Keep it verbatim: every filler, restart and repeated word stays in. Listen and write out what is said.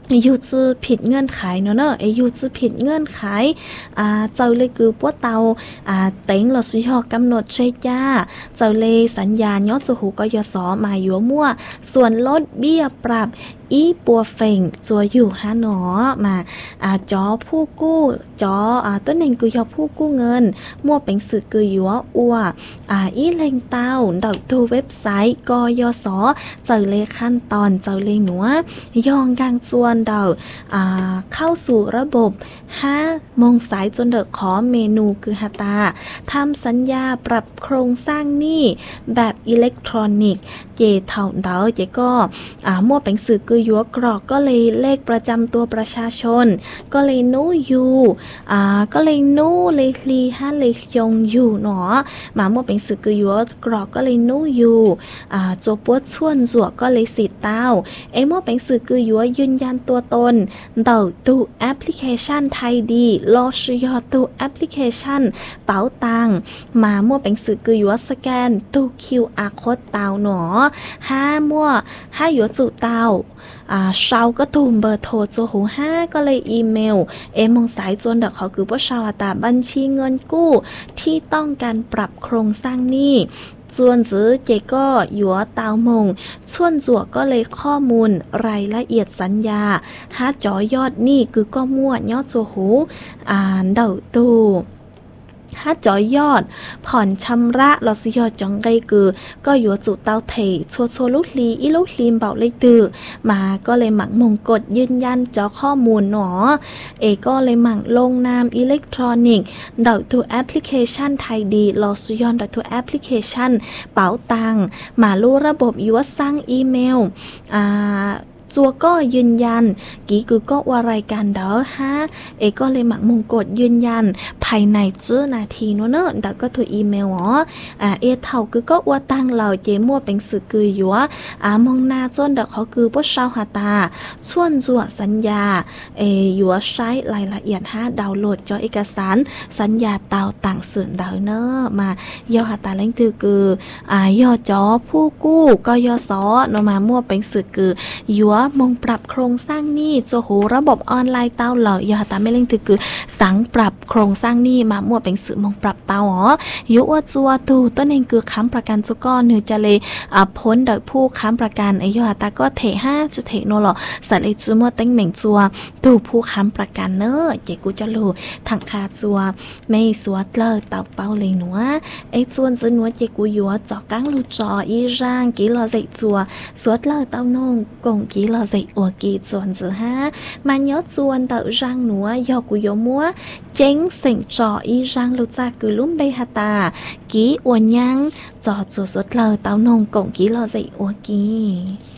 อยู่จือผิดเงื่อนไขเนาะเนอะไออยู่จือผิดเงื่อนไขอ่าเจ้าเลยคือปัวเตาอ่าเต็งเราสิฮอกำหนดใช้จ้าเจ้าเลยสัญญาย้อนจูหูกยศมาอยู่มั่วส่วนลดเบี้ยปรับอีปัวเฟ่งจัวอยู่ฮะหนอมาอ่าจอผู้กู้จออ่าต้นเองคือยอผู้กู้เงินมั่วเป็นสื่อคือยัวอัวอ่าอีเลงเต้าดอกตูเว็บไซต์กยศเจอเลยขั้นตอนเจอเลยหนัวยองกางจวนดอกอ่าเข้าสู่ระบบห้าโมงสายจนเดกขอเมนูคือฮาตาทำสัญญาปรับโครงสร้างหนี้แบบอิเล็กทรอนิกส์เจเท่าเดาเจก็อ่ามั่วเป็นสื่อคือยัวกรอกก็เลยเลขประจำตัวประชาชนก็เลยนู้ยูอ่าก็เลยนู้เลยลีฮะเลยยงอยู่เนาะมามั่วเป็นสื่อคือยัวกรอกก็เลยนู้ยูอ่าโจปวดชวนจั่วก็เลยสิเต้าเอมั่วเป็นสื่อคือยัวยืนยันตัวตนเต่าตู้แอปพลิเคชันไทยดีรอชยอตู้แอปพลิเคชันเป๋าตังมามั่วเป็นสื่อคือยัวสแกนตู้ คิว อาร์ โค้ดเต้าเนาะห้ามั่วห้ายัวจุเต้าอ่าชาวก็ตูมเบอร์โทรโจหูห้าก็เลยอีเมลเอมงสายจวนดอกเขาคือว่าชาวตาบัญชีเงินกู้ที่ต้องการปรับโครงสร้างหนี้ส่วนจื้อเจก็หยัวตาวมงส่วนจั่วก็เลยข้อมูลรายละเอียดสัญญาหาจอยอดหนี้คือก็มั่วยอดโจหูอ่านเดาตูถ้าจอยยอดผ่อนชำระเราสิยอดจังไกคือก็อยู่จุเตาเถชัวชัวลูกลีอีลูกลีมเบาเลยตือมาก็เลยหมักมงกดยืนยันเจ้าข้อมูลหนอเอก็เลยหมักลงนามอิเล็กทรอนิกส์ดอกตัวแอปพลิเคชันไทยดีเราสิยอดดอกตัวแอปพลิเคชันเป๋าตังมาลู่ระบบอยู่ว่าสร้างอีเมลอ่าจัวก็ยืนยันกี่คือก็ว่ารายการเดอฮะเอก็เลยหมักมงกดยืนยันภายในเจ้านาทีเนอะเนอะแต่ก็ถูกอีเมลอ๋ออ่าเอเท่าคือก็ว่าตั้งเราเจมั่วเป็นสื่อคืออยู่อ่ามองหน้าจนเด็กเขาคือพวกชาวหาตาส่วนจัวสัญญาเออยู่ใช้รายละเอียดฮะดาวน์โหลดจอเอกสารสัญญาเตาต่างสื่อเดอเนอะมาย่อหาตาเล่งตือคืออ่าย่อจอผู้กู้ก็ย่อซอเนาะมามั่วเป็นสื่อคืออยู่มงปรับโครงสร้างหนี้โจโหระบบออนไลน์เต้าเหล่ายาตาไม่เล่งตือคือสังปรับโครงสร้างหนี้มามั่วเป็นสื่อมงปรับเต้าอ๋อยุว่าจัวตูต้นเองคือค้ำประกันจุก้อนเนื้อจะเลยอ่าพ้นโดยผู้ค้ำประกันไอยาตาก็เทห้าจะเทโนหรอสัตว์เลยจูมั่วเต็งเหม่งจัวตูผู้ค้ำประกันเนอะเจกูจะรู้ทางคาจัวไม่สวดเลยเต่าเป้าเลยหนัวไอจวนจะหนัวเจกูยัวจอกังลูจออีร่างกี่รอใส่จัวสวดเลยเต้านงกงกี่เราใส่อวกีจวนจือฮะมันยอดจวนเต่าร่างหนัวยอกุยมัวเจ๊งเสียงจออีร่างลูจาคือลุ่มใบหตากี่อวนยังจอจุดสุดเลยเต้านงกงกี่เราใส่อวกี